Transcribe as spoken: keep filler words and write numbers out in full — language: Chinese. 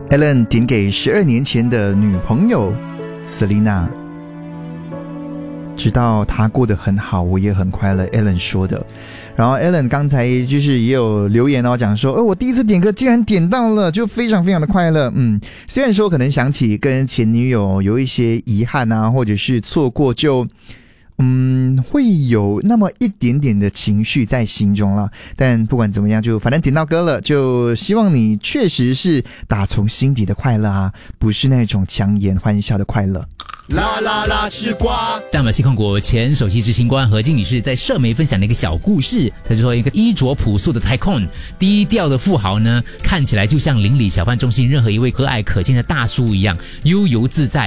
Alan 点给十二年前的女朋友 Selina， 知道她过得很好，我也很快乐 Alan 说的。然后 Alan 刚才就是也有留言哦，讲说，哦，我第一次点歌竟然点到了，就非常非常的快乐。嗯，虽然说可能想起跟前女友有一些遗憾啊，或者是错过，就嗯，会有那么一点点的情绪在心中啦，但不管怎么样，就反正点到歌了，就希望你确实是打从心底的快乐啊，不是那种强颜欢笑的快乐。 啦啦啦吃瓜！ 淡马锡控股前首席执行官何静女士在社媒分享了一个小故事，她就说一个衣着朴素的 tycoon 低调的富豪呢，看起来就像邻里小贩中心任何一位和蔼可亲的大叔一样悠游自在，